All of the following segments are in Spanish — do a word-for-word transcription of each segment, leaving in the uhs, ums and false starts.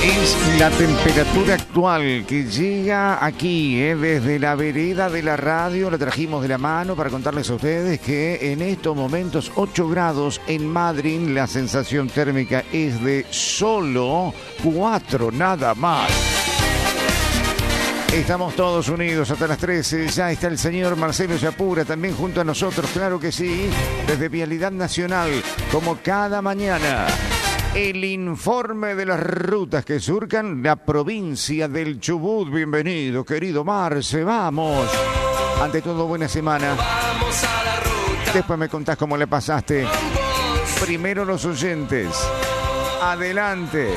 Es la temperatura actual que llega aquí, eh, desde la vereda de la radio. La trajimos de la mano para contarles a ustedes que en estos momentos ocho grados en Madrid. La sensación térmica es de solo cuatro, nada más. Estamos todos unidos hasta las trece. Ya está el señor Marcelo Yapura también junto a nosotros, claro que sí, desde Vialidad Nacional, como cada mañana. El informe de las rutas que surcan la provincia del Chubut. Bienvenido, querido Marce, vamos. Ante todo, buena semana. Después me contás cómo le pasaste. Primero los oyentes. Adelante.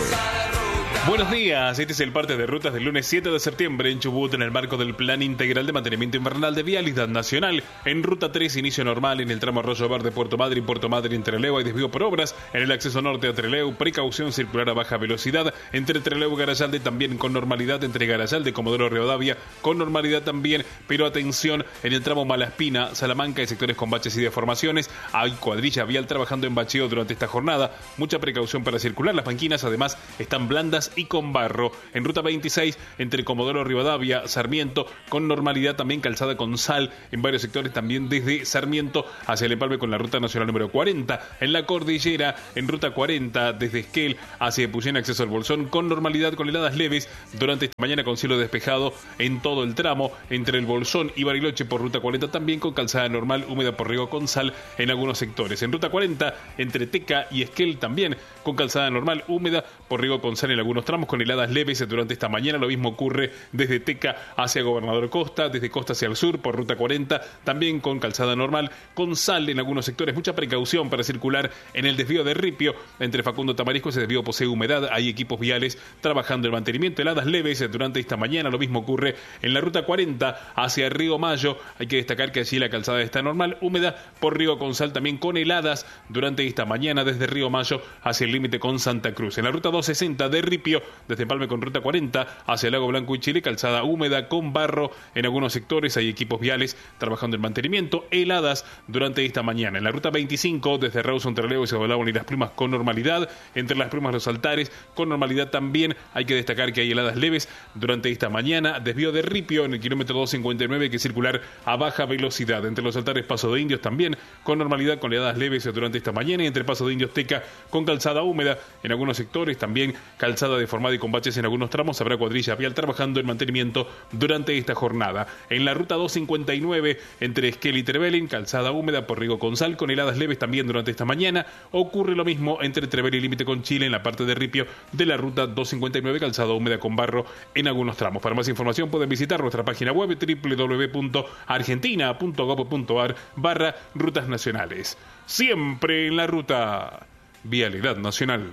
Buenos días, este es el parte de rutas del lunes siete de septiembre en Chubut en el marco del Plan Integral de Mantenimiento Invernal de Vialidad Nacional. En Ruta tres, inicio normal en el tramo Arroyo Verde, Puerto Madryn, Puerto Madryn, Trelew, hay desvío por obras. En el acceso norte a Trelew, precaución circular a baja velocidad. Entre Trelew y Garayalde también con normalidad. Entre Garayalde y Comodoro Rivadavia con normalidad también. Pero atención, en el tramo Malaspina, Salamanca y sectores con baches y deformaciones. Hay cuadrilla vial trabajando en bacheo durante esta jornada. Mucha precaución para circular. Las banquinas además están blandas y con barro. En Ruta veintiséis, entre Comodoro Rivadavia, Sarmiento, con normalidad también calzada con sal en varios sectores, también desde Sarmiento hacia el empalme con la Ruta Nacional número cuarenta. En la cordillera, en Ruta cuarenta, desde Esquel hacia Epuyén, acceso al Bolsón, con normalidad con heladas leves durante esta mañana con cielo despejado en todo el tramo. Entre el Bolsón y Bariloche por Ruta cuarenta también con calzada normal, húmeda por riego con sal en algunos sectores. En Ruta cuarenta, entre Teca y Esquel también con calzada normal, húmeda por riego con sal en algunos tramos, con heladas leves durante esta mañana. Lo mismo ocurre desde Teca hacia Gobernador Costa, desde Costa hacia el sur por Ruta cuarenta, también con calzada normal, con sal en algunos sectores. Mucha precaución para circular en el desvío de Ripio, entre Facundo Tamarisco. Ese desvío posee humedad, hay equipos viales trabajando el mantenimiento. Heladas leves durante esta mañana. Lo mismo ocurre en la Ruta cuarenta hacia Río Mayo. Hay que destacar que allí la calzada está normal, húmeda por riego con sal, también con heladas durante esta mañana desde Río Mayo hacia el límite con Santa Cruz. En la Ruta doscientos sesenta de Ripio, desde Empalme con Ruta cuarenta hacia el Lago Blanco y Chile, calzada húmeda con barro en algunos sectores. Hay equipos viales trabajando en mantenimiento. Heladas durante esta mañana. En la Ruta veinticinco, desde Rawson, Trelew y Cebolabón y Las Plumas con normalidad. Entre Las Plumas, Los Altares con normalidad también. Hay que destacar que hay heladas leves durante esta mañana. Desvío de Ripio en el kilómetro doscientos cincuenta y nueve, hay que circular a baja velocidad. Entre Los Altares, Paso de Indios también con normalidad con heladas leves durante esta mañana. Y entre Paso de Indios, Teca con calzada húmeda en algunos sectores. También calzada deformada y con baches en algunos tramos. Habrá cuadrilla vial trabajando en mantenimiento durante esta jornada. En la Ruta doscientos cincuenta y nueve, entre Esquel y Trevelin, calzada húmeda por riego con sal, con heladas leves también durante esta mañana. Ocurre lo mismo entre Trevelin y límite con Chile en la parte de Ripio de la Ruta doscientos cincuenta y nueve, calzada húmeda con barro en algunos tramos. Para más información pueden visitar nuestra página web doble u doble u doble u punto argentina punto gob punto ar barra rutas nacionales. Siempre en la ruta. Vialidad Nacional.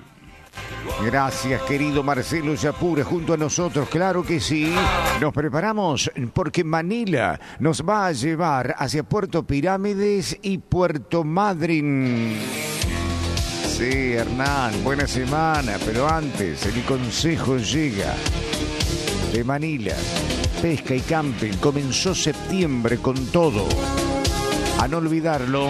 Gracias, querido Marcelo Yapura, junto a nosotros, claro que sí. Nos preparamos porque Manila nos va a llevar hacia Puerto Pirámides y Puerto Madryn. Sí, Hernán, buena semana, pero antes el consejo llega de Manila. Pesca y camping, comenzó septiembre con todo. A no olvidarlo,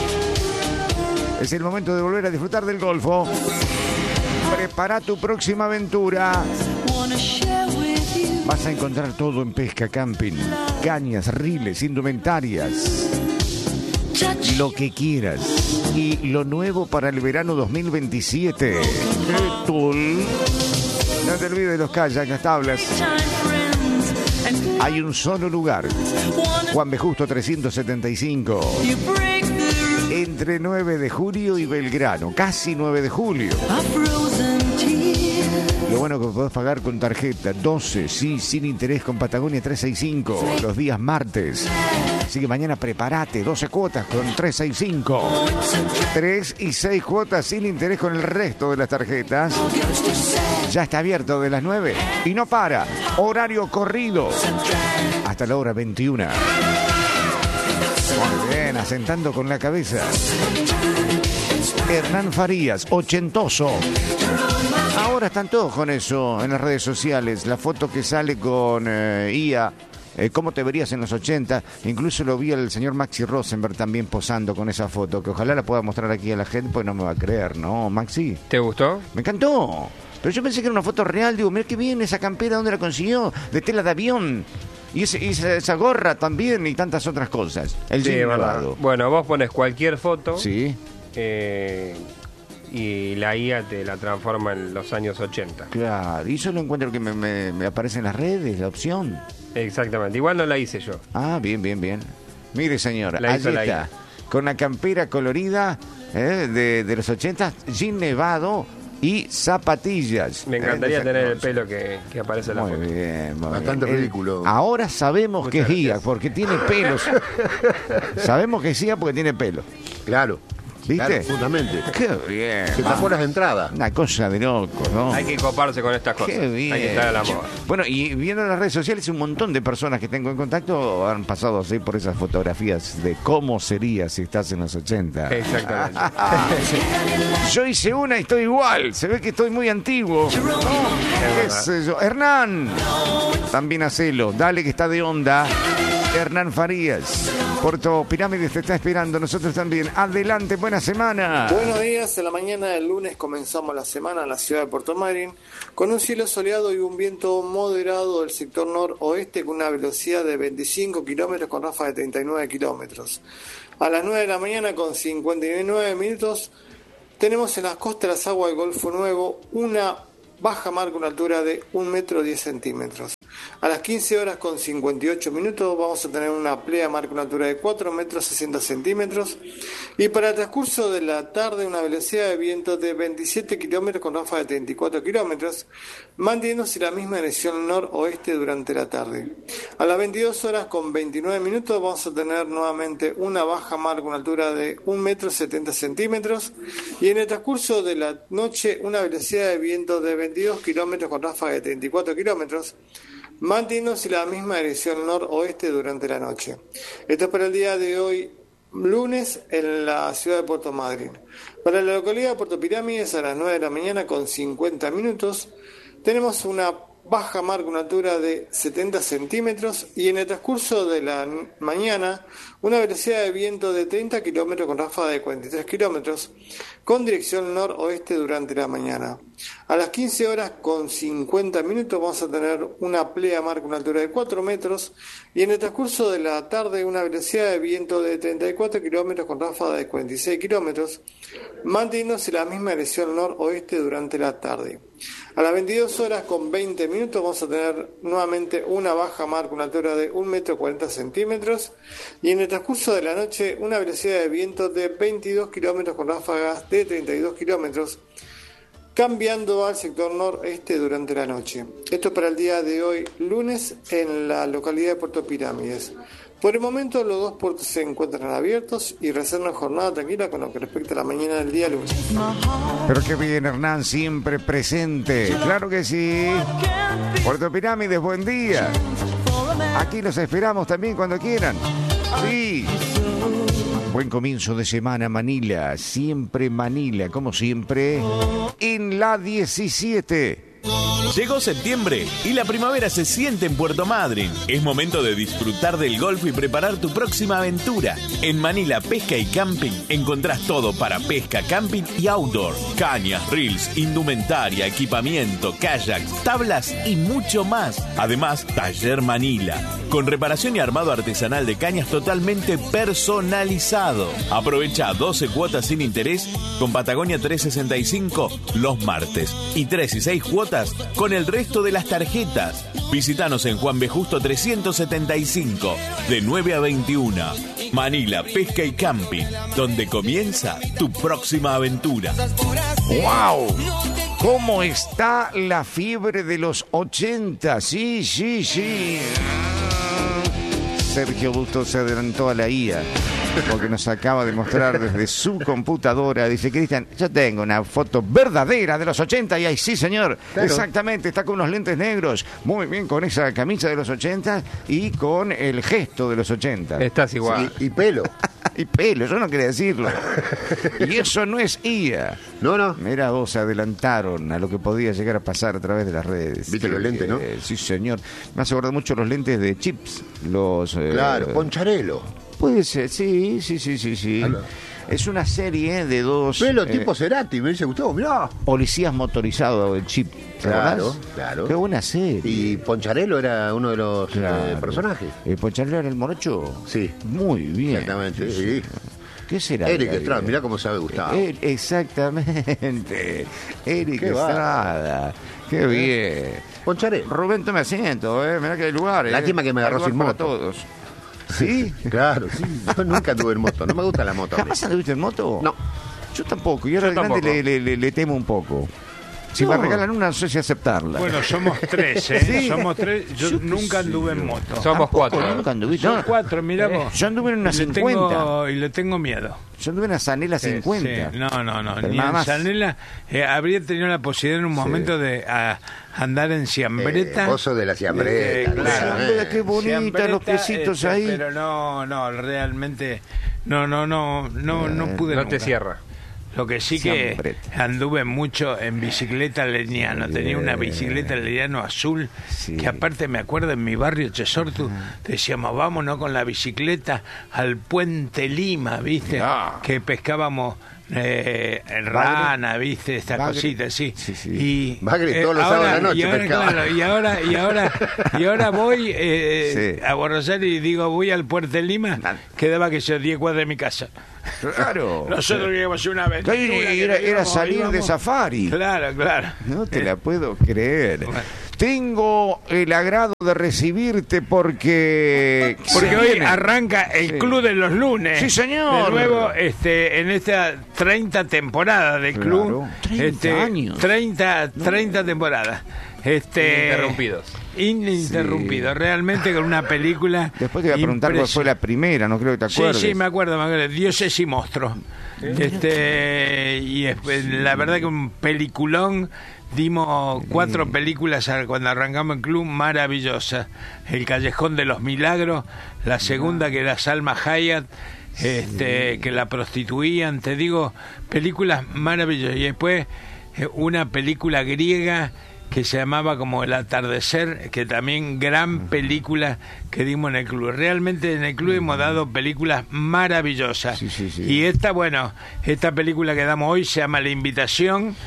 es el momento de volver a disfrutar del Golfo. Prepara tu próxima aventura. Vas a encontrar todo en Pesca Camping. Cañas, riles, indumentarias, lo que quieras. Y lo nuevo para el verano dos mil veintisiete. Tul. No te olvides de los kayaks, las tablas. Hay un solo lugar. Juan B. Justo trescientos setenta y cinco. Entre nueve de julio y Belgrano. Casi nueve de julio. Lo bueno que podés pagar con tarjeta. doce, sí, sin interés con Patagonia trescientos sesenta y cinco. Los días martes. Así que mañana prepárate. doce cuotas con trescientos sesenta y cinco. tres y seis cuotas sin interés con el resto de las tarjetas. Ya está abierto de las nueve. Y no para. Horario corrido. Hasta la hora veintiuna. Muy bien, asentando con la cabeza. Hernán Farías, ochentoso. Ahora están todos con eso en las redes sociales. La foto que sale con eh, I A. Eh, ¿Cómo te verías en los ochenta? Incluso lo vi al señor Maxi Rosenberg también posando con esa foto, que ojalá la pueda mostrar aquí a la gente, pues no me va a creer, ¿no, Maxi? ¿Te gustó? Me encantó. Pero yo pensé que era una foto real. Digo, mira qué bien esa campera, ¿dónde la consiguió? De tela de avión. Y, ese, y esa, esa gorra también y tantas otras cosas. El Sí, jean verdad. nevado. Bueno, vos pones cualquier foto Sí. eh, y la I A te la transforma en los años ochenta. Claro, y eso lo encuentro que me, me, me aparece en las redes, la opción. Exactamente. Igual no la hice yo. Ah, bien, bien, bien. Mire, señora, La allí hizo la está. Con la campera colorida eh, de, de los ochenta, jean nevado y zapatillas. Me Eh, encantaría de tener el esa- pelo que, que aparece en la Muy foto. bien, muy Bastante bien. ridículo. Eh, Ahora sabemos que es Muchas guía, gracias. porque tiene pelos. Sabemos que es guía porque tiene pelo. Claro. ¿Viste? Claro, justamente. Qué bien. Se tapó las entradas. Una cosa de loco, ¿no? Hay que coparse con estas cosas. Qué bien. Hay que estar a la moda. Bueno, y viendo las redes sociales, un montón de personas que tengo en contacto han pasado así por esas fotografías de cómo sería si estás en los ochenta. Exactamente. Yo hice una y estoy igual. Se ve que estoy muy antiguo. ¿Qué verdad. sé yo? Hernán, también hacelo. Dale que está de onda. Hernán Farías. Puerto Pirámides te está esperando. Nosotros también. Adelante, buena semana. Buenos días, en la mañana del lunes comenzamos la semana en la ciudad de Puerto Madryn con un cielo soleado y un viento moderado del sector noroeste con una velocidad de veinticinco kilómetros con ráfaga de treinta y nueve kilómetros. A las nueve de la mañana con cincuenta y nueve minutos tenemos en las costas de las aguas del Golfo Nuevo una baja mar con una altura de un metro diez centímetros. A las quince horas con cincuenta y ocho minutos vamos a tener una playa mar con una altura de cuatro metros sesenta centímetros y para el transcurso de la tarde una velocidad de viento de veintisiete kilómetros con ráfaga de treinta y cuatro kilómetros, manteniéndose la misma dirección noroeste durante la tarde. A las veintidós horas con veintinueve minutos vamos a tener nuevamente una baja mar con una altura de un metro setenta centímetros y en el transcurso de la noche una velocidad de viento de veintidós kilómetros con ráfaga de treinta y cuatro kilómetros, manteniéndose la misma dirección noroeste durante la noche. Esto es para el día de hoy, lunes, en la ciudad de Puerto Madryn. Para la localidad de Puerto Pirámides, a las nueve de la mañana con cincuenta minutos, tenemos una baja mar con una altura de setenta centímetros y en el transcurso de la mañana una velocidad de viento de treinta kilómetros con ráfaga de cuarenta y tres kilómetros con dirección noroeste durante la mañana. A las quince horas con cincuenta minutos vamos a tener una playa mar con una altura de cuatro metros y en el transcurso de la tarde una velocidad de viento de treinta y cuatro kilómetros con ráfaga de cuarenta y seis kilómetros, manteniéndose la misma dirección noroeste durante la tarde. A las veintidós horas con veinte minutos vamos a tener nuevamente una baja mar con una altura de un metro cuarenta centímetros y en el transcurso de la noche una velocidad de viento de veintidós kilómetros con ráfagas de treinta y dos kilómetros, cambiando al sector noreste durante la noche. Esto es para el día de hoy, lunes, en la localidad de Puerto Pirámides. Por el momento los dos puertos se encuentran abiertos y reservan jornada tranquila con lo que respecta a la mañana del día lunes. Pero qué bien, Hernán, siempre presente. Claro que sí. Puerto Pirámides, buen día. Aquí los esperamos también cuando quieran. Sí. Buen comienzo de semana, Manila. Siempre Manila, como siempre, en la diecisiete. Llegó septiembre y la primavera se siente en Puerto Madryn. Es momento de disfrutar del golf y preparar tu próxima aventura. En Manila Pesca y Camping encontrás todo para pesca, camping y outdoor. Cañas, reels, indumentaria, equipamiento, kayaks, tablas y mucho más. Además, Taller Manila, con reparación y armado artesanal de cañas totalmente personalizado. Aprovecha doce cuotas sin interés con Patagonia trescientos sesenta y cinco los martes y tres y seis cuotas con el resto de las tarjetas. Visítanos en Juan B. Justo trescientos setenta y cinco, de nueve a veintiuno. Manila Pesca y Camping, donde comienza tu próxima aventura. ¡Wow! ¿Cómo está la fiebre de los ochenta? Sí, sí, sí. Sergio Bustos se adelantó a la I A porque nos acaba de mostrar desde su computadora. Dice, Cristian, yo tengo una foto verdadera de los ochenta. Y ahí sí, señor, claro. Exactamente, está con unos lentes negros, muy bien, con esa camisa de los ochenta y con el gesto de los ochenta. Estás igual. Y, y pelo. Y pelo, yo no quería decirlo. Y eso no es I A. No, no. Mira, vos se adelantaron a lo que podía llegar a pasar a través de las redes. Viste los lentes, ¿no? Eh, sí, señor. Me hace acordar mucho los lentes de Chips. Los, eh, claro, Poncharelo. Puede ser, sí, sí, sí, sí, sí. Es una serie de dos Pelo eh, tipo Cerati, me dice Gustavo, mirá. policías motorizados, el chip. ¿Te Claro, acordás? claro. Qué buena serie. Y Poncharelo era uno de los Claro. eh, personajes. ¿El Poncharelo era el morocho? Sí. Muy bien. Exactamente, sí. ¿Qué será? Eric la Estrada, vida? mirá cómo sabe Gustavo. Eh, exactamente. Eric Qué Estrada. Qué bien. Poncharelo. Rubén, tome asiento, eh. Mirá que hay lugar. Lástima eh. que me agarró Hay lugar sin para moto. todos. ¿Sí? Claro, sí. Yo nunca anduve en moto. No me gusta la moto. a mí. ¿Jamás anduviste en moto? No. Yo tampoco. Y ahora Yo de grande tampoco. le, le, le, le temo un poco. Si No. me regalan una, no sé si aceptarla. Bueno, somos tres, ¿eh? Sí. Somos tres. Yo, Yo qué nunca sé anduve yo. en moto. Somos Tampoco, cuatro. Nunca anduviste. Son No, cuatro, mira vos. yo anduve en una Y le cincuenta. tengo- y le tengo miedo. Yo anduve en una Zanela Sí, cincuenta. sí. No, no, no. Pero Ni nada en más. Chanela eh, habría tenido la posibilidad en un momento de a, andar en Ciambreta. Eh, vos sos de la Ciambreta. Eh, no claro. sé. Mira qué bonita, Ciambreta, los piecitos este, ahí. Pero no, no, realmente. No, no, no, no, no pude. No nunca. te cierra. Lo que sí que Ciambreta. anduve mucho en bicicleta Leniano. Tenía una bicicleta Leniano azul, Sí. que aparte me acuerdo en mi barrio Chesortu, decíamos, vámonos con la bicicleta al Puente Lima, ¿viste? Ah. Que pescábamos eh, rana, ¿viste? Estas Bagre. cositas, sí. Sí, sí. Y, Bagre todos los sábados de la noche y ahora, pescaba. claro, y ahora, y ahora, y ahora voy eh, Sí. a Rosario y digo, voy al Puente Lima, quedaba que yo diez cuadras de mi casa. Claro. Nosotros íbamos a una aventura. Claro, y que era, era íbamos- salir de íbamos- safari. Claro, claro. No te Eh, la puedo creer. Bueno. Tengo el agrado de recibirte porque... Porque se hoy viene. arranca el Sí. Club de los Lunes. Sí, señor. De nuevo, este, en esta treinta temporada del Claro. club. treinta este, años. treinta, treinta temporadas. Este, Ininterrumpidos. Ininterrumpidos. Realmente con una película. Después te voy a preguntar cuál fue la primera, no creo que te Sí, acuerdes. sí, me acuerdo, me acuerdo. Dioses y monstruos. Este, y es- la verdad que un peliculón. Dimos cuatro películas a- cuando arrancamos el club maravillosas. El Callejón de los Milagros, la segunda que era Salma Hayek, este, que la prostituían, te digo, películas maravillosas. Y después eh, una película griega que se llamaba como El Atardecer, que también gran película que dimos en el club. Realmente en el club hemos dado películas maravillosas. Sí, sí, sí. Y esta, bueno, esta película que damos hoy se llama La Invitación.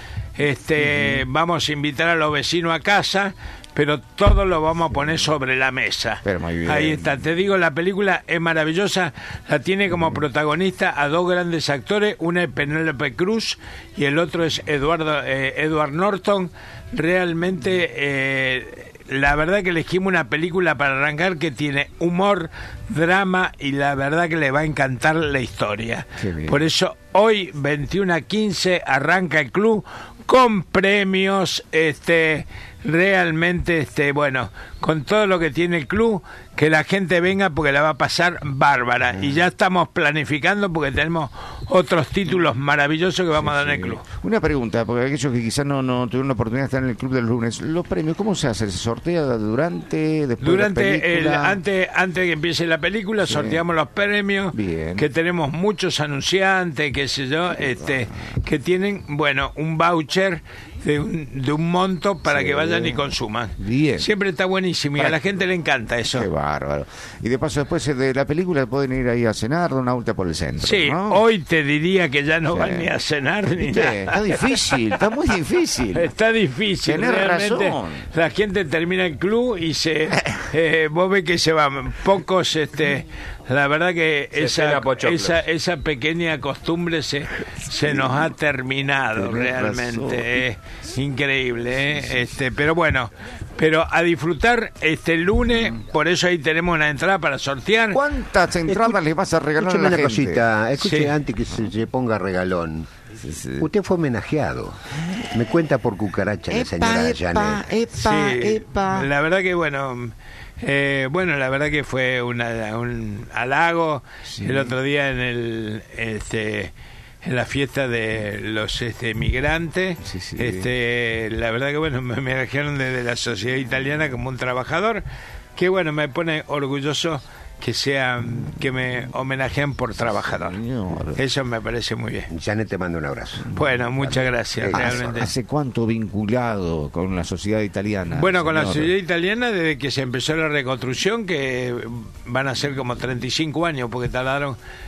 Este, vamos a invitar a los vecinos a casa, pero todo lo vamos a poner sobre la mesa. Pero muy bien. Ahí está, te digo, la película es maravillosa, la tiene como protagonista a dos grandes actores, una es Penélope Cruz y el otro es Eduardo eh, Edward Norton. Realmente eh, la verdad que elegimos una película para arrancar que tiene humor, drama y la verdad que le va a encantar la historia. Qué bien. Por eso hoy veintiuno a quince arranca el club con premios, este realmente este bueno, con todo lo que tiene el club, que la gente venga porque la va a pasar bárbara. Y ya estamos planificando porque tenemos otros títulos maravillosos que vamos a dar en el club. Una pregunta, porque aquellos que quizás no, no tuvieron la oportunidad de estar en el club de los lunes, los premios, ¿cómo se hace? ¿Se sortea durante, después Durante de la el, película? antes antes de que empiece la película sorteamos los premios. Bien. Que tenemos muchos anunciantes, qué sé yo, este que tienen, bueno, un voucher de un, de un monto para Sí. que vayan y consuman. Bien. Siempre está buenísimo y a la gente le encanta eso. Qué bárbaro. Y de paso, después de la película pueden ir ahí a cenar, dar una vuelta por el centro. Sí, ¿no? hoy te diría que ya no Sí. van ni a cenar ni ¿Viste? nada. Está difícil, está muy difícil. Está difícil. Tenés realmente. razón. La gente termina el club y se, eh, vos ves que se van pocos, este, la verdad que Se esa, cena pochoclos. esa esa pequeña costumbre se se nos ha terminado Tenés realmente. Es increíble, ¿eh? Este, pero bueno, pero a disfrutar este lunes, por eso ahí tenemos una entrada para sortear. ¿Cuántas entradas le vas a regalar a Escúcheme la una gente? cosita, escuche Sí. antes que se, se ponga regalón. Usted fue homenajeado. Me cuenta por cucaracha la señora Janet. epa, Sí, epa. la verdad que bueno, eh, bueno, la verdad que fue una, un halago el otro día en el, este, en la fiesta de los este, migrantes. Sí, sí. Este, la verdad que bueno, me homenajearon desde la sociedad italiana como un trabajador, que bueno, me pone orgulloso que sea que me homenajeen por trabajador. Señor. Eso me parece muy bien. Janet te manda un abrazo. Bueno, muchas gracias, ¿Hace- realmente. ¿Hace cuánto vinculado con la sociedad italiana? Bueno, con la señor? sociedad italiana desde que se empezó la reconstrucción, que van a ser como treinta y cinco años, porque tardaron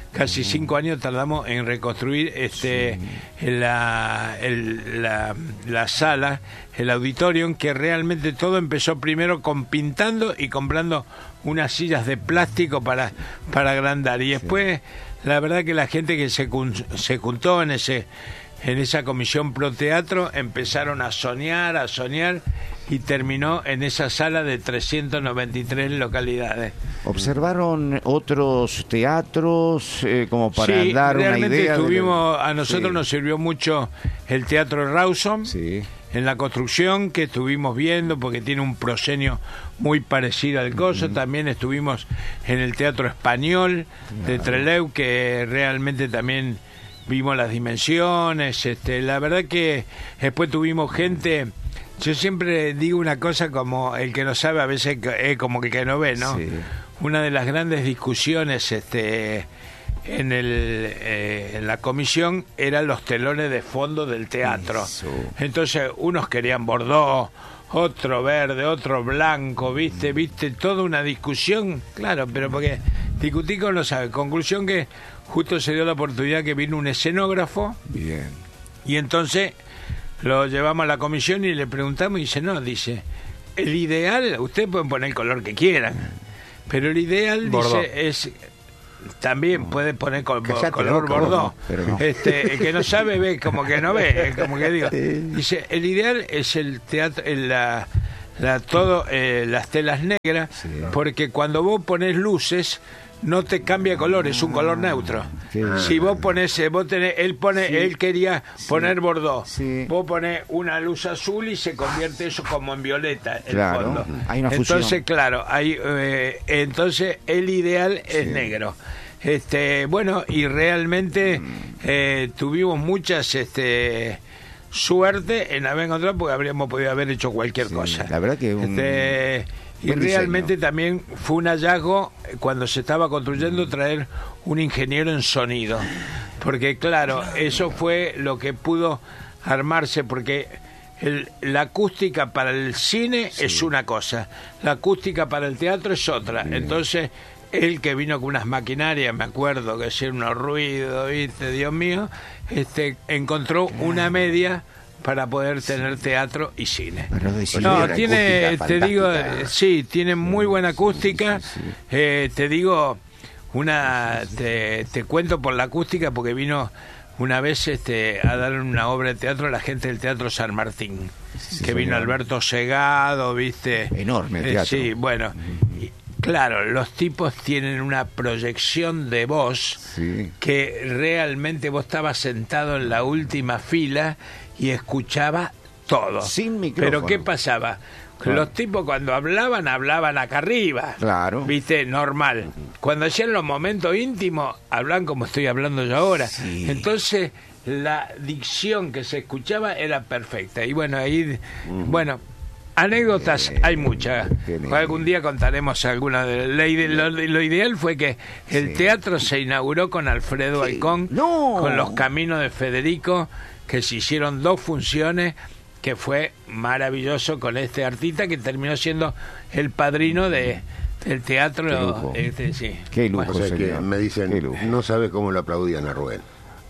casi cinco años tardamos en reconstruir este sí. la, el, la, la sala, el auditorium, que realmente todo empezó primero con pintando y comprando unas sillas de plástico para, para agrandar. Y después, sí. la verdad que la gente que se, se juntó en ese en esa comisión pro teatro empezaron a soñar, a soñar, y terminó en esa sala de trescientas noventa y tres localidades. ¿Observaron otros teatros eh, como para sí, dar una idea? Estuvimos, de... a nosotros sí. nos sirvió mucho el Teatro Rawson, sí. en la construcción, que estuvimos viendo porque tiene un proscenio muy parecido al coso. Uh-huh. También estuvimos en el Teatro Español de uh-huh. Trelew, que realmente también vimos las dimensiones. Este, la verdad que después tuvimos gente. Yo siempre digo una cosa, como el que no sabe a veces es como el que no ve, ¿no? Sí. Una de las grandes discusiones este, en, el, eh, en la comisión eran los telones de fondo del teatro. Eso. Entonces, unos querían Bordeaux, otro verde, otro blanco, ¿viste? ¿Viste? Toda una discusión, claro, pero porque discutir no sabe. Conclusión que justo se dio la oportunidad que vino un escenógrafo. Bien. Y entonces lo llevamos a la comisión y le preguntamos y dice, no, dice, el ideal, ustedes pueden poner el color que quieran, pero el ideal, Bordeaux. dice, es, también no. puede poner col, color Bordeaux. No, no. Este, el que no sabe ve como que no ve, como que digo. Dice, el ideal es el teatro, la, la, todo, eh, las telas negras, sí. porque cuando vos pones luces, no te cambia color, es un color neutro. Sí. Si vos pones, vos tenés, él pone, sí. él quería poner sí. Bordeaux. Sí. Vos ponés una luz azul y se convierte eso como en violeta, el claro. fondo. Hay una fusión. Entonces, claro, hay, eh, entonces el ideal sí. es negro. Este, bueno, y realmente eh, tuvimos muchas, este, suerte en haber encontrado, porque habríamos podido haber hecho cualquier sí. cosa. La verdad que un... este, y realmente diseño. También fue un hallazgo cuando se estaba construyendo traer un ingeniero en sonido, porque claro, eso fue lo que pudo armarse, porque el, la acústica para el cine sí. es una cosa, la acústica para el teatro es otra. Sí. Entonces él, que vino con unas maquinarias, me acuerdo que hacían unos ruidos, ¿viste? Dios mío, este encontró una media para poder tener teatro y cine. No, tiene, te digo, sí, tiene muy buena acústica. Sí, sí, sí. Eh, te digo, una, te, te cuento por la acústica, porque vino una vez este, a dar una obra de teatro a la gente del Teatro San Martín, sí, que vino señor. Alberto Segado, ¿viste? Enorme teatro. Eh, sí, bueno, y, claro, los tipos tienen una proyección de voz sí. que realmente vos estabas sentado en la última fila y escuchaba todo. Sin micrófono. Pero ¿qué pasaba? Claro. Los tipos cuando hablaban, hablaban acá arriba. Claro. ¿Viste? Normal. Cuando hacían los momentos íntimos, hablan como estoy hablando yo ahora. Sí. Entonces, la dicción que se escuchaba era perfecta. Y bueno, ahí, uh-huh. bueno, anécdotas eh, hay muchas. Algún día contaremos alguna de lo, lo ideal fue que el sí. teatro se inauguró con Alfredo sí. Alcón, no. con Los Caminos de Federico, que se hicieron dos funciones, que fue maravilloso, con este artista que terminó siendo el padrino de del teatro. Qué este, sí. Qué lujo. Bueno, o sea que me dicen, no sabes cómo lo aplaudían a Rubén.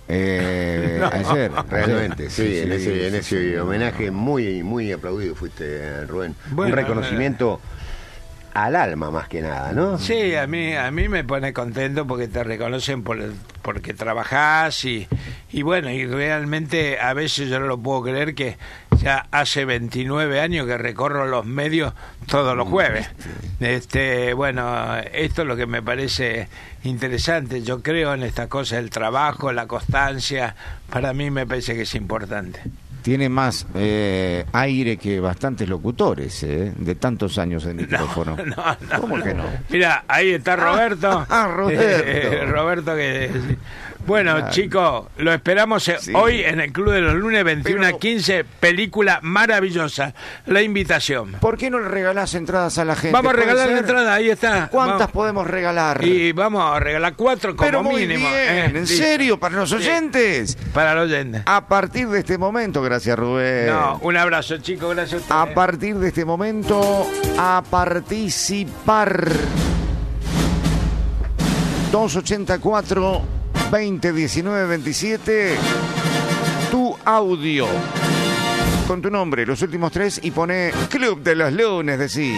Eh, no. Ayer, realmente, sí, sí, sí, en ese, en ese sí, homenaje muy, muy aplaudido fuiste, Rubén. Bueno, un reconocimiento al alma más que nada, ¿no? Sí, a mí a mí me pone contento porque te reconocen por el, porque trabajás y, y bueno, y realmente a veces yo no lo puedo creer que ya hace veintinueve años que recorro los medios todos los jueves. Este, bueno, esto es lo que me parece interesante. Yo creo en estas cosas, el trabajo, la constancia, para mí me parece que es importante. Tiene más eh, aire que bastantes locutores, eh, de tantos años en micrófono. No, no, no, ¿Cómo no. que no? Mira, ahí está Roberto. Ah, Roberto. Eh, Roberto que... Bueno, claro. Chicos, lo esperamos sí. hoy en el Club de los Lunes, veintiuno a quince, película maravillosa. La invitación. ¿Por qué no le regalás entradas a la gente? Vamos a regalar la entrada, ahí está. ¿Cuántas vamos. podemos regalar? Y vamos a regalar cuatro como Pero muy mínimo. Bien. Eh, ¿En listo. serio? ¿Para los oyentes? Sí. Para los oyentes. A partir de este momento, gracias Rubén. No, un abrazo, chicos, gracias a ustedes. A partir de este momento, a participar. dos ochenta y cuatro, veinte diecinueve veintisiete. Tu audio con tu nombre, los últimos tres, y pone Club de los Lunes, decís.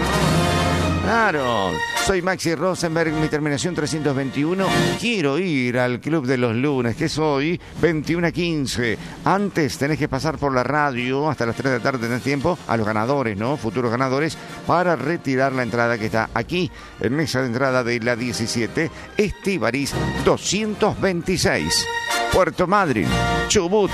Claro, soy Maxi Rosenberg, mi terminación trescientos veintiuno. Quiero ir al Club de los Lunes, que es hoy, veintiuno a quince. Antes tenés que pasar por la radio, hasta las tres de la tarde tenés tiempo, a los ganadores, ¿no? Futuros ganadores, para retirar la entrada que está aquí, en mesa de entrada de la diecisiete, Estíbariz doscientos veintiséis. Puerto Madryn, Chubut,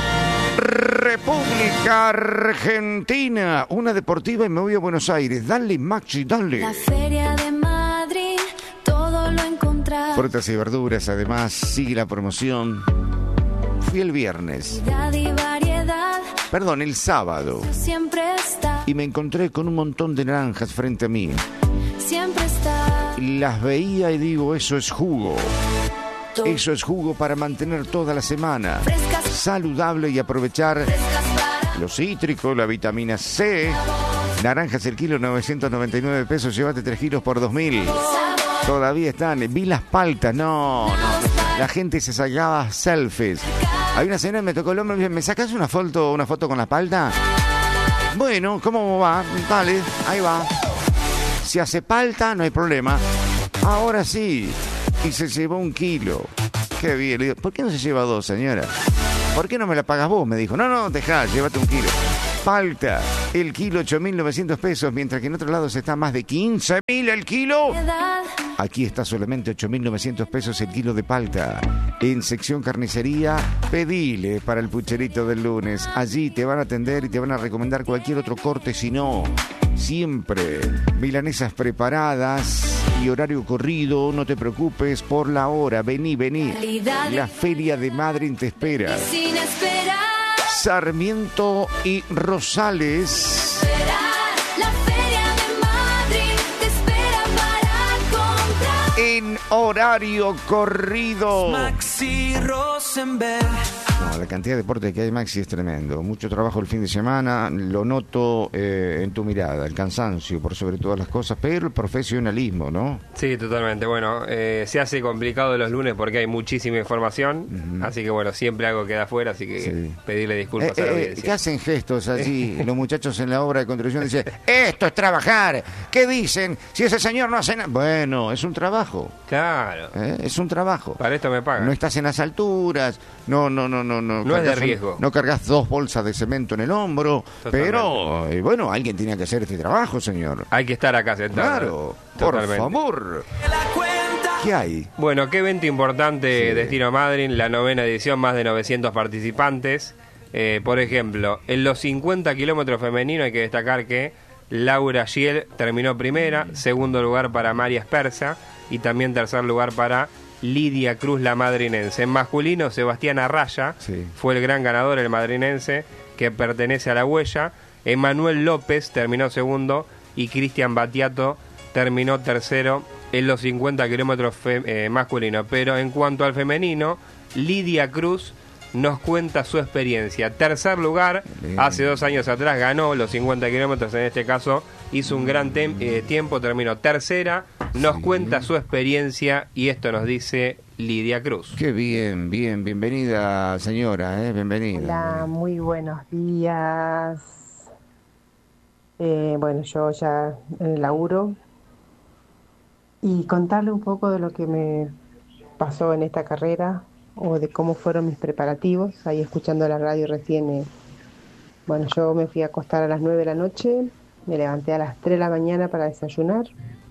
República Argentina. Una deportiva y me voy a Buenos Aires. Dale, Maxi, dale. La feria de Madrid, todo lo encontrás. Frutas y verduras, además, sigue la promoción. Fui el viernes. Y variedad. Perdón, el sábado. Siempre está. Y me encontré con un montón de naranjas frente a mí. Siempre está. Las veía y digo, eso es jugo. Eso es jugo para mantener toda la semana Frescas. saludable y aprovechar los cítricos, la vitamina C. Naranjas el kilo, novecientos noventa y nueve pesos. Llévate tres kilos por dos mil. Todavía están. Vi las paltas. No, no. La gente se sacaba selfies. Hay una señora que me tocó el hombro y me dice, ¿me sacas una foto, una foto con la palta? Bueno, ¿cómo va? Dale, ahí va. Si hace palta, no hay problema. Ahora sí. Y se llevó un kilo. Qué bien. Le digo, ¿por qué no se lleva dos, señora? ¿Por qué no me la pagas vos? Me dijo, no, no, dejá, llévate un kilo. Palta, el kilo ocho mil novecientos pesos, mientras que en otros lados está más de quince mil el kilo. Aquí está solamente ocho mil novecientos pesos el kilo de palta. En sección carnicería, pedile para el pucherito del lunes. Allí te van a atender y te van a recomendar cualquier otro corte, si no, siempre milanesas preparadas y horario corrido. No te preocupes por la hora. Vení, vení. La feria de Madryn te espera. Sin esperar. Sarmiento y Rosales. La feria de Madrid te espera para comprar. En horario corrido. Maxi Rosenberg. No, la cantidad de deporte que hay, Maxi, es tremendo. Mucho trabajo el fin de semana, lo noto eh, en tu mirada, el cansancio por sobre todas las cosas, pero el profesionalismo, ¿no? Sí, totalmente. Bueno, eh, se hace complicado los lunes porque hay muchísima información, uh-huh. Así que bueno, siempre algo queda afuera, así que sí. Pedirle disculpas eh, a la eh, audiencia. ¿Qué hacen gestos allí los muchachos en la obra de construcción? Dicen, esto es trabajar. ¿Qué dicen? Si ese señor no hace nada. Bueno, es un trabajo. Claro. ¿Eh? Es un trabajo. Para esto me pagan. No estás en las alturas, no, no, no, no. No, no es de riesgo. No cargas dos bolsas de cemento en el hombro. Totalmente. Pero, eh, bueno, alguien tenía que hacer este trabajo, señor. Hay que estar acá sentado. Claro, totalmente. Por favor. ¿Qué hay? Bueno, qué evento importante, sí. Destino Madryn, la novena edición, más de novecientos participantes. Eh, por ejemplo, en los cincuenta kilómetros femeninos hay que destacar que Laura Giel terminó primera, segundo lugar para María Espersa y también tercer lugar para Lidia Cruz, la madrinense. En masculino, Sebastián Arraya, sí. Fue el gran ganador, el madrinense, que pertenece a La Huella. Emanuel López terminó segundo y Cristian Batiato terminó tercero en los cincuenta kilómetros eh, masculinos. Pero en cuanto al femenino, Lidia Cruz nos cuenta su experiencia. Tercer lugar, bien. Hace dos años atrás ganó los cincuenta kilómetros, en este caso hizo un gran tem- eh, tiempo, terminó tercera, nos sí. Cuenta su experiencia y esto nos dice Lidia Cruz. Qué bien, bien, bienvenida señora, eh, bienvenida. Hola, muy buenos días. Eh, bueno, yo ya en el laburo y contarle un poco de lo que me pasó en esta carrera o de cómo fueron mis preparativos. Ahí escuchando la radio recién, eh, bueno, yo me fui a acostar a las nueve de la noche, me levanté a las tres de la mañana para desayunar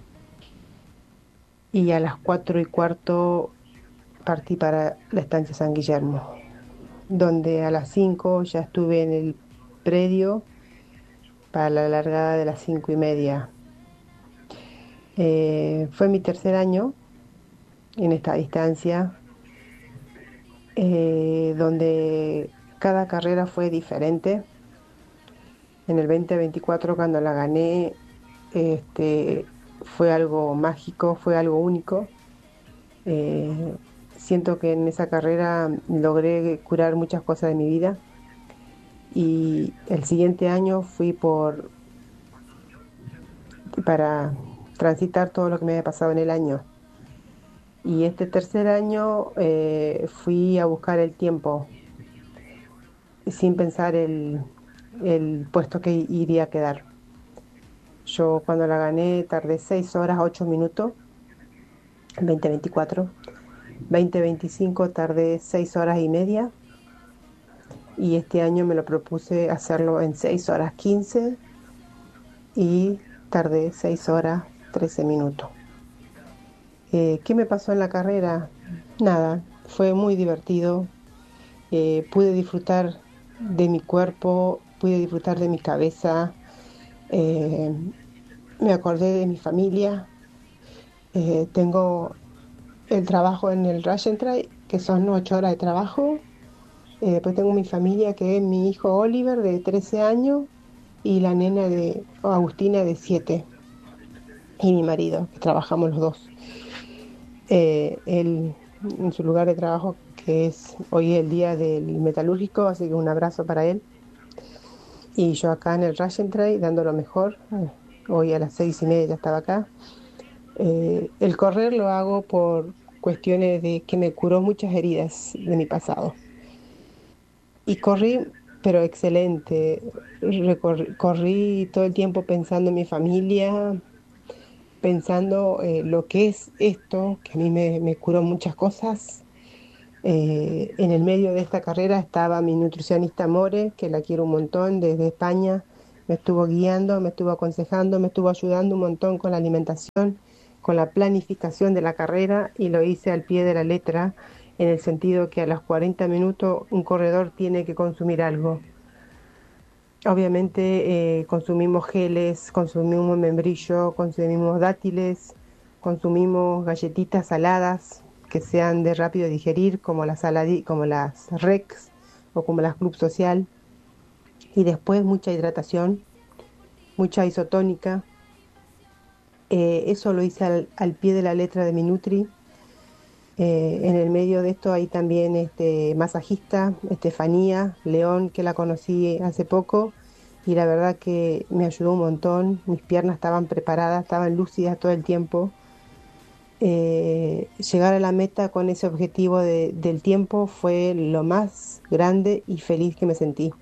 y a las cuatro y cuarto partí para la estancia San Guillermo, donde a las cinco ya estuve en el predio para la largada de las cinco y media. Eh, fue mi tercer año en esta distancia, eh, donde cada carrera fue diferente. En el veinte veinticuatro, cuando la gané, este, fue algo mágico, fue algo único. Eh, siento que en esa carrera logré curar muchas cosas de mi vida y el siguiente año fui por para transitar todo lo que me había pasado en el año. Y este tercer año eh, fui a buscar el tiempo sin pensar el, el puesto que iría a quedar. Yo cuando la gané tardé seis horas ocho minutos, veinte veinticuatro. veinte veinticinco tardé seis horas y media. Y este año me lo propuse hacerlo en seis horas quince y tardé seis horas trece minutos. Eh, ¿Qué me pasó en la carrera? Nada, fue muy divertido. Eh, pude disfrutar de mi cuerpo, pude disfrutar de mi cabeza. Eh, me acordé de mi familia. Eh, tengo el trabajo en el Rush and Try, que son ocho horas de trabajo. Eh, después tengo mi familia, que es mi hijo Oliver, de trece años, y la nena de Agustina, de siete. Y mi marido, que trabajamos los dos. Eh, él en su lugar de trabajo, que es hoy el día del metalúrgico, así que un abrazo para él. Y yo acá en el Rush and Try, dando lo mejor. Hoy a las seis y media ya estaba acá. Eh, el correr lo hago por cuestiones de que me curó muchas heridas de mi pasado. Y corrí, pero excelente. Recorrí, corrí todo el tiempo pensando en mi familia, pensando eh, lo que es esto, que a mí me, me curó muchas cosas. Eh, en el medio de esta carrera estaba mi nutricionista More, que la quiero un montón, desde España. Me estuvo guiando, me estuvo aconsejando, me estuvo ayudando un montón con la alimentación, con la planificación de la carrera, y lo hice al pie de la letra, en el sentido que a los cuarenta minutos un corredor tiene que consumir algo. Obviamente eh, consumimos geles, consumimos membrillo, consumimos dátiles, consumimos galletitas saladas que sean de rápido digerir, como las, saladi- como las Rex o como las Club Social. Y después mucha hidratación, mucha isotónica. Eh, eso lo hice al, al pie de la letra de mi Nutri. Eh, en el medio de esto hay también este masajista, Estefanía León, que la conocí hace poco, y la verdad que me ayudó un montón. Mis piernas estaban preparadas, estaban lúcidas todo el tiempo. Eh, llegar a la meta con ese objetivo de, del tiempo fue lo más grande y feliz que me sentí.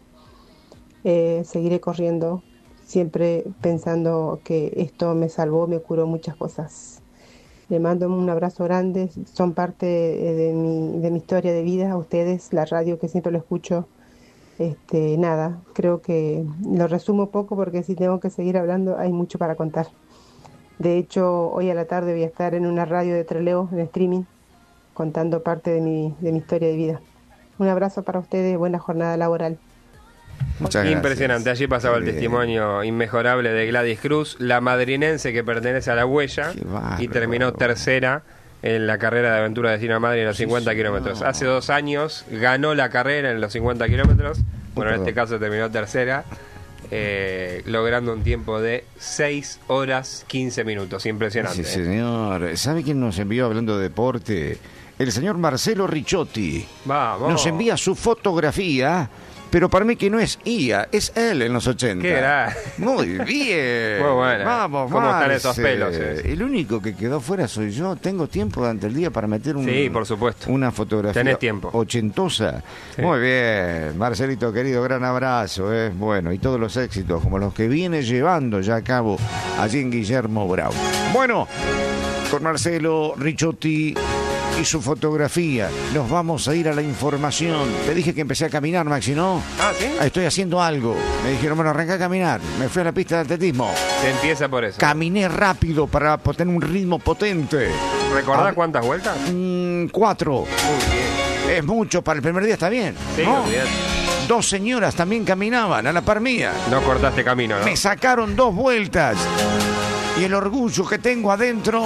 Eh, seguiré corriendo, siempre pensando que esto me salvó, me curó muchas cosas. Le mando un abrazo grande, son parte de, de, mi, de mi historia de vida, a ustedes, la radio que siempre lo escucho. Este, nada, creo que lo resumo poco porque si tengo que seguir hablando hay mucho para contar. De hecho, hoy a la tarde voy a estar en una radio de Trelew, en streaming, contando parte de mi, de mi historia de vida. Un abrazo para ustedes, buena jornada laboral. Muchas Impresionante, gracias. Allí pasaba el testimonio inmejorable de Gladys Cruz, la madrinense que pertenece a La Huella y terminó tercera en la carrera de aventura Destino Madrid en los sí, cincuenta kilómetros. Hace dos años ganó la carrera en los cincuenta kilómetros, bueno, en este caso terminó tercera, eh, logrando un tiempo de seis horas quince minutos. Impresionante. Sí, señor. ¿Sabe quién nos envió hablando de deporte? El señor Marcelo Ricciotti. Vamos. Nos envía su fotografía. Pero para mí que no es I A, es él en los ochenta. ¿Qué era? Muy bien. Muy buena. Vamos, ¿Cómo Marce. están esos pelos? Eh? El único que quedó fuera soy yo. Tengo tiempo durante el día para meter un, sí, por supuesto. una fotografía Tenés tiempo. ochentosa. Sí. Muy bien. Marcelito, querido, gran abrazo. Eh. Bueno, y todos los éxitos, como los que viene llevando ya a cabo allí en Guillermo Brown. Bueno, con Marcelo Ricciotti y su fotografía nos vamos a ir a la información. Te dije que empecé a caminar, Maxi, ¿no? Ah, ¿sí? Estoy haciendo algo. Me dijeron, bueno, arranca a caminar. Me fui a la pista de atletismo. Se empieza por eso. Caminé rápido para tener un ritmo potente. ¿Recordás a... cuántas vueltas? Mm, cuatro. Muy bien. Es mucho, para el primer día está bien. Sí, ¿no? olvidate. Dos señoras también caminaban a la par mía. No cortaste camino, ¿no? Me sacaron dos vueltas. Y el orgullo que tengo adentro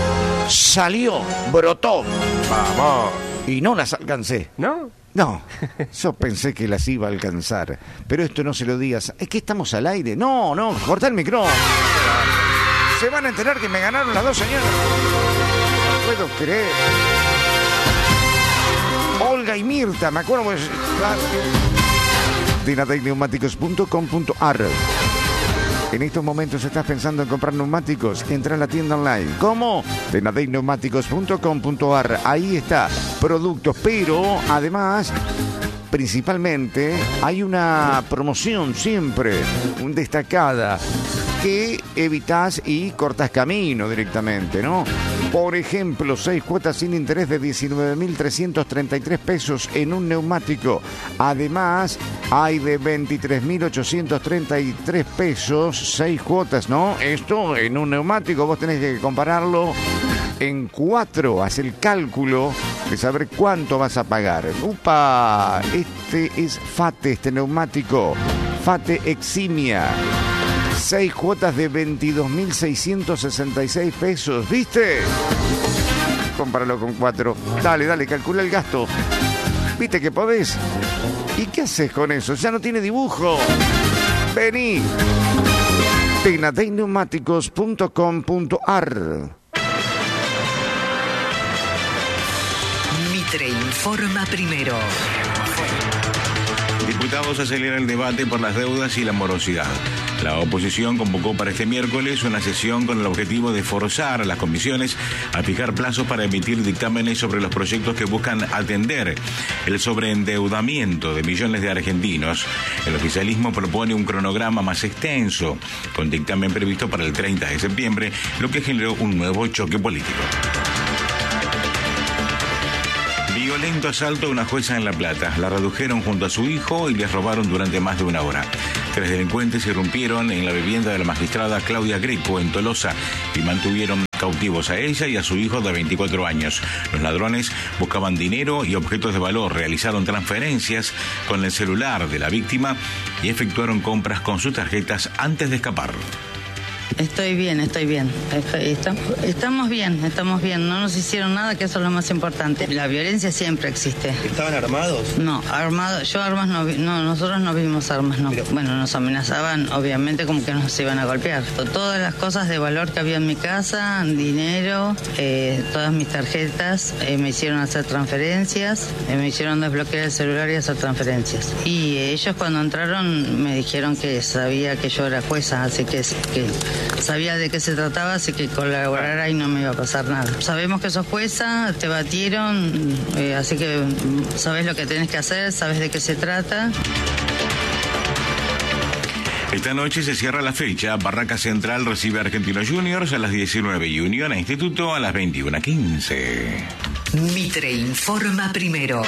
salió, brotó. Vamos. Y no las alcancé. ¿No? No, yo pensé que las iba a alcanzar. Pero esto no se lo digas. ¿Es que estamos al aire? No, no, corta el micrófono. Se van a enterar que me ganaron las dos señoras. No puedo creer. Olga y Mirta, me acuerdo. Pues, Dinatec Neumáticos punto com punto ar. En estos momentos estás pensando en comprar neumáticos, entra a la tienda online. ¿Cómo? denadey neumáticos punto com punto ar. Ahí está, productos, pero además, principalmente, hay una promoción siempre destacada que evitas y cortas camino directamente, ¿no? Por ejemplo, seis cuotas sin interés de diecinueve mil trescientos treinta y tres pesos en un neumático. Además, hay de veintitrés mil ochocientos treinta y tres pesos, seis cuotas, ¿no? Esto en un neumático, vos tenés que compararlo en cuatro, haz el cálculo de saber cuánto vas a pagar. ¡Upa! Este es Fate, este neumático. Fate Eximia. Seis cuotas de veintidós mil seiscientos sesenta y seis pesos, ¿viste? Compáralo con cuatro. Dale, dale, calcula el gasto. ¿Viste que podés? ¿Y qué haces con eso? Ya no tiene dibujo. Vení. denadey neumáticos punto com punto ar. Mitre informa primero. Diputados aceleran el debate por las deudas y la morosidad. La oposición convocó para este miércoles una sesión con el objetivo de forzar a las comisiones a fijar plazos para emitir dictámenes sobre los proyectos que buscan atender el sobreendeudamiento de millones de argentinos. El oficialismo propone un cronograma más extenso, con dictamen previsto para el treinta de septiembre, lo que generó un nuevo choque político. Violento asalto a una jueza en La Plata. La redujeron junto a su hijo y les robaron durante más de una hora. Tres delincuentes irrumpieron en la vivienda de la magistrada Claudia Greco en Tolosa y mantuvieron cautivos a ella y a su hijo de veinticuatro años. Los ladrones buscaban dinero y objetos de valor, realizaron transferencias con el celular de la víctima y efectuaron compras con sus tarjetas antes de escapar. Estoy bien, estoy bien. Estamos, estamos bien, estamos bien. No nos hicieron nada, que eso es lo más importante. La violencia siempre existe. ¿Estaban armados? No, armados. Yo armas no vi, no, nosotros no vimos armas, no. Pero... Bueno, nos amenazaban, obviamente, como que nos iban a golpear. Todas las cosas de valor que había en mi casa, dinero, eh, todas mis tarjetas, eh, me hicieron hacer transferencias, eh, me hicieron desbloquear el celular y hacer transferencias. Y eh, ellos cuando entraron me dijeron que sabía que yo era jueza, así que... que sabía de qué se trataba, así que colaborara y no me iba a pasar nada. Sabemos que sos jueza, te batieron, eh, así que sabes lo que tenés que hacer, sabes de qué se trata. Esta noche se cierra la fecha. Barraca Central recibe a Argentinos Juniors a las diecinueve y Unión a Instituto a las veintiuna quince. Mitre informa primero.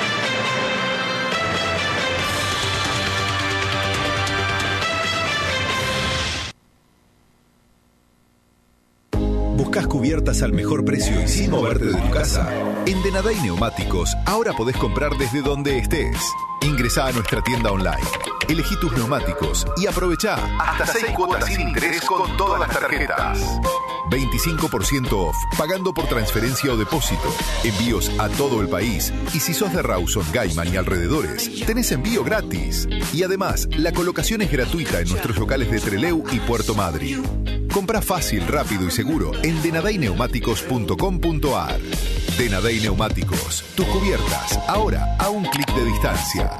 ¿Buscas cubiertas al mejor precio y sin moverte de tu casa? En Denadey Neumáticos ahora podés comprar desde donde estés. Ingresá a nuestra tienda online, elegí tus neumáticos y aprovechá hasta seis cuotas sin interés con todas las tarjetas. veinticinco por ciento off, pagando por transferencia o depósito. Envíos a todo el país. Y si sos de Rawson, Gaiman y alrededores, tenés envío gratis. Y además, la colocación es gratuita en nuestros locales de Trelew y Puerto Madryn. Compra fácil, rápido y seguro en denadey neumáticos punto com punto ar. Denadey Neumáticos, tus cubiertas, ahora a un clic de distancia.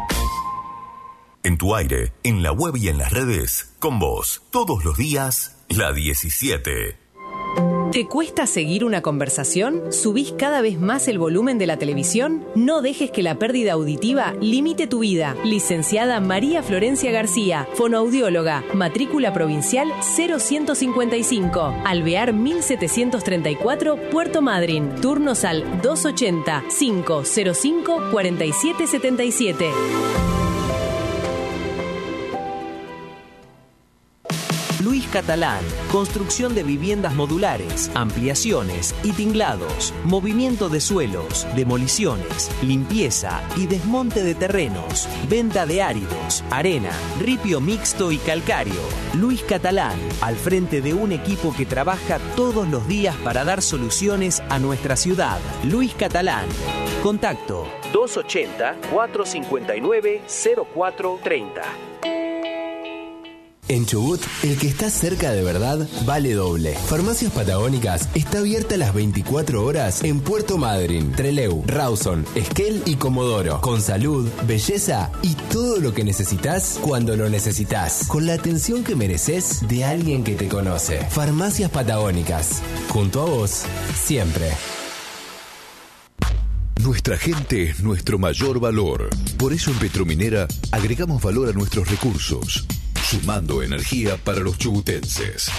En tu aire, en la web y en las redes, con vos, todos los días, la diecisiete. ¿Te cuesta seguir una conversación? ¿Subís cada vez más el volumen de la televisión? No dejes que la pérdida auditiva limite tu vida. Licenciada María Florencia García, fonoaudióloga, matrícula provincial cero ciento cincuenta y cinco, Alvear mil setecientos treinta y cuatro, Puerto Madryn. Turnos al doscientos ochenta, quinientos cinco, cuarenta y siete setenta y siete. Luis Catalán, construcción de viviendas modulares, ampliaciones y tinglados, movimiento de suelos, demoliciones, limpieza y desmonte de terrenos, venta de áridos, arena, ripio mixto y calcáreo. Luis Catalán, al frente de un equipo que trabaja todos los días para dar soluciones a nuestra ciudad. Luis Catalán. Contacto doscientos ochenta, cuatrocientos cincuenta y nueve, cero cuatro treinta. En Chubut, el que está cerca de verdad vale doble. Farmacias Patagónicas está abierta las veinticuatro horas en Puerto Madryn, Trelew, Rawson, Esquel y Comodoro. Con salud, belleza y todo lo que necesitas cuando lo necesitas. Con la atención que mereces de alguien que te conoce. Farmacias Patagónicas. Junto a vos, siempre. Nuestra gente es nuestro mayor valor. Por eso en Petrominera agregamos valor a nuestros recursos, sumando energía para los chubutenses.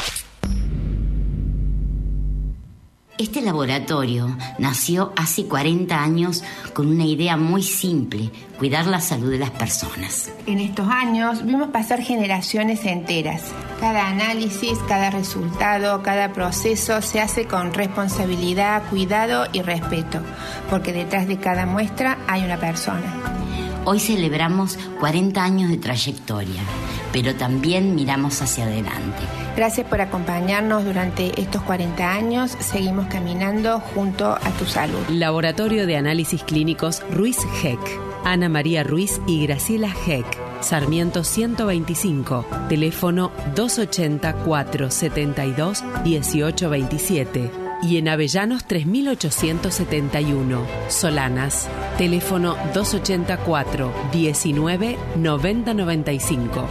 Este laboratorio nació hace cuarenta años con una idea muy simple: cuidar la salud de las personas. En estos años vimos pasar generaciones enteras. Cada análisis, cada resultado, cada proceso se hace con responsabilidad, cuidado y respeto, porque detrás de cada muestra hay una persona. Hoy celebramos cuarenta años de trayectoria, pero también miramos hacia adelante. Gracias por acompañarnos durante estos cuarenta años. Seguimos caminando junto a tu salud. Laboratorio de Análisis Clínicos Ruiz-Heck. Ana María Ruiz y Graciela Heck. Sarmiento ciento veinticinco. Teléfono doscientos ochenta, cuatrocientos setenta y dos, dieciocho veintisiete. Y en Avellanos tres mil ochocientos setenta y uno. Solanas. Teléfono doscientos ochenta y cuatro, diecinueve, noventa noventa y cinco.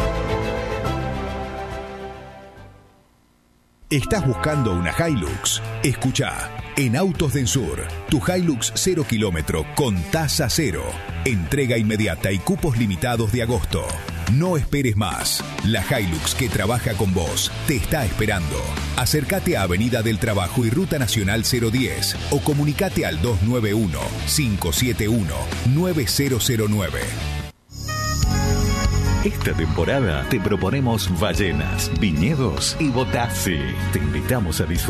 ¿Estás buscando una Hilux? Escuchá, en Autos del Sur, tu Hilux cero kilómetro con tasa cero. Entrega inmediata y cupos limitados de agosto. No esperes más. La Hilux que trabaja con vos te está esperando. Acércate a Avenida del Trabajo y Ruta Nacional cero diez o comunicate al dos nueve uno, cinco siete uno, nueve cero cero nueve. Esta temporada te proponemos ballenas, viñedos y botassi. Te invitamos a disfrutar